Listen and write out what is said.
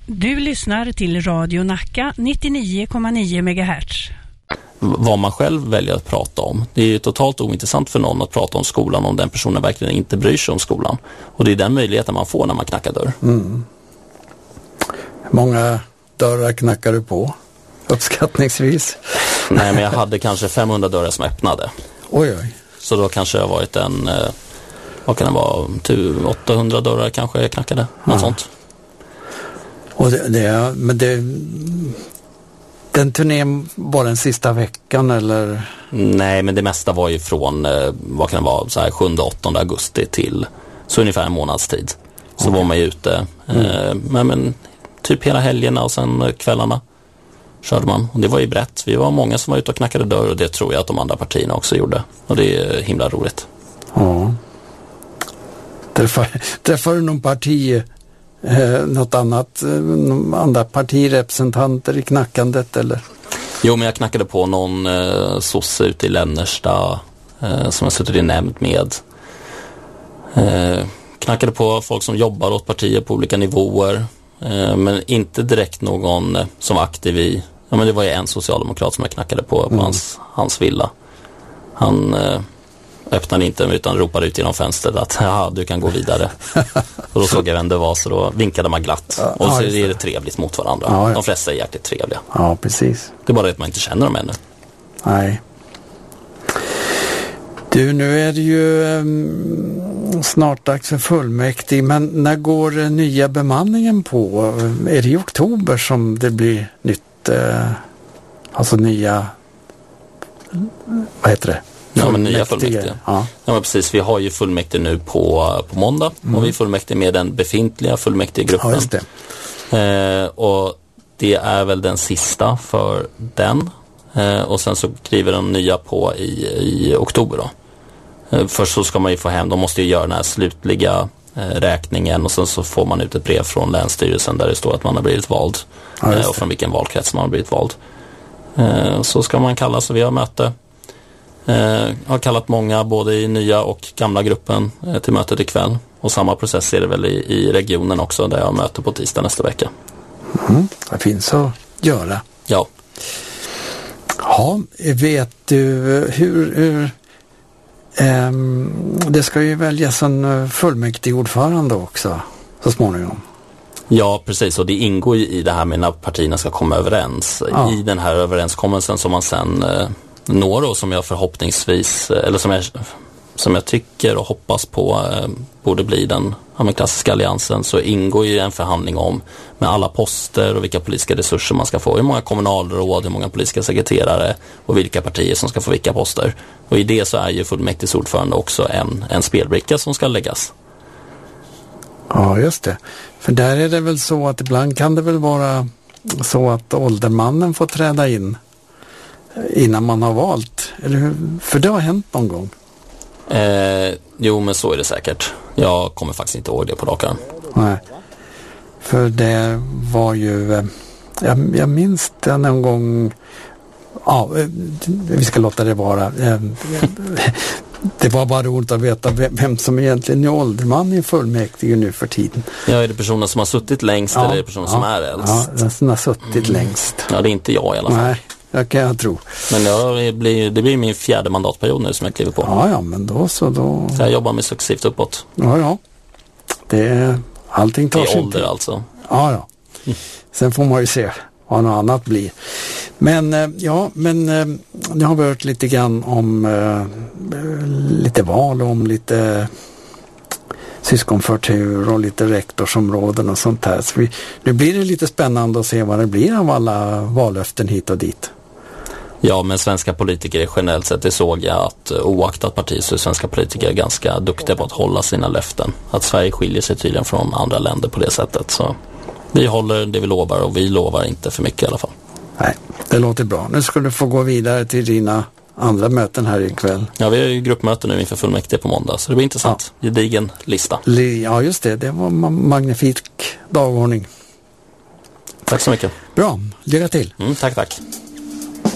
Du lyssnar till Radio Nacka 99,9 MHz. Vad man själv väljer att prata om. Det är ju totalt ointressant för någon att prata om skolan om den personen verkligen inte bryr sig om skolan. Och det är den möjligheten man får när man knackar dörr. Mm. Många dörrar knackar du på, uppskattningsvis? Nej, men jag hade kanske 500 dörrar som öppnade. Oj, oj. Så då kanske jag varit vad kan det vara, 800 dörrar kanske jag knackade. Något sånt. Och den turnén var den sista veckan eller? Nej, men det mesta var ju från vad kan det vara, så här 7-8 augusti till så ungefär en månads tid. Så var man ju ute men typ hela helgerna och sen kvällarna körde man. Och det var ju brett. Vi var många som var ute och knackade dörr och det tror jag att de andra partierna också gjorde. Och det är himla roligt. Ja. Träffar du någon parti, något annat, andra partirepresentanter i knackandet eller? Jo, men jag knackade på någon sosse ute i Lännersta som jag suttit i nämnd med. Knackade på folk som jobbar åt partier på olika nivåer. Men inte direkt någon som var aktiv i. Ja, men det var ju en socialdemokrat som jag knackade på hans villa. Han öppnade inte utan ropade ut genom fönstret att ja, du kan gå vidare. Och då såg jag vem det var, så då vinkade man glatt. Och så är det trevligt mot varandra. Ja. De flesta är jäkligt trevliga. Ja, precis. Det är bara det att man inte känner dem ännu. Nej. Du, nu är det ju snart dags för fullmäktige, men när går nya bemanningen på? Är det i oktober som det blir nytt, alltså nya, vad heter det? Ja, men nya fullmäktige. Ja, men precis. Vi har ju fullmäktige nu på måndag och vi är fullmäktige med den befintliga fullmäktigegruppen. Ja, just det. Och det är väl den sista för den. Och sen så skriver de nya på i oktober då. Först så ska man ju få hem, de måste ju göra den här slutliga räkningen och sen så får man ut ett brev från Länsstyrelsen där det står att man har blivit vald och från vilken valkrets man har blivit vald. Så ska man kalla, så vi har möte. Har kallat många både i nya och gamla gruppen till mötet ikväll. Och samma process är det väl i regionen också där jag möter på tisdag nästa vecka. Det finns att göra. Ja. Ja, vet du hur det ska ju väljas en fullmäktigeordförande också så småningom. Ja, precis. Och det ingår ju i det här med när partierna ska komma överens. Ja. I den här överenskommelsen som man sen når och som jag förhoppningsvis, eller som jag tycker och hoppas på borde bli den klassiska alliansen, så ingår ju en förhandling om med alla poster och vilka politiska resurser man ska få. Hur många kommunalråd, hur många politiska sekreterare och vilka partier som ska få vilka poster. Och i det så är ju fullmäktigeordförande också en spelbricka som ska läggas. Ja, just det. För där är det väl så att ibland kan det väl vara så att åldermannen får träda in innan man har valt. Eller hur? För det har hänt någon gång. Jo, men så är det säkert. Jag kommer faktiskt inte ihåg det på rakan. Nej. För det var ju jag minns det någon gång. Ja, vi ska låta det vara. Det var bara roligt att veta vem som egentligen är ålderman i fullmäktige nu för tiden. Ja, är det personen som har suttit längst eller är det personen som är äldst? Ja, den som har suttit längst. Ja, det är inte jag i alla fall. Nej, det kan jag tro. Men det blir min 4:e mandatperiod nu som jag kliver på. Ja, men då. Så jag jobbar mig successivt uppåt. Ja. Allting tar sin tid. I ålder alltså. Ja. Sen får man ju se vad något annat blir. Men nu har vi hört lite grann om lite val, om lite syskonförtur och lite rektorsområden och sånt här. Så nu blir det lite spännande att se vad det blir av alla vallöften hit och dit. Ja, men svenska politiker är generellt sett, det såg jag att oaktat parti så är svenska politiker ganska duktiga på att hålla sina löften. Att Sverige skiljer sig tydligen från andra länder på det sättet. Så vi håller det vi lovar och vi lovar inte för mycket i alla fall. Nej, det låter bra. Nu ska du få gå vidare till dina andra möten här ikväll. Ja, vi har ju gruppmöten nu inför fullmäktige på måndag, så det blir intressant. Ja. Gedigen lista. Ja, just det. Det var magnifik dagordning. Tack så mycket. Bra, lycka till. Tack.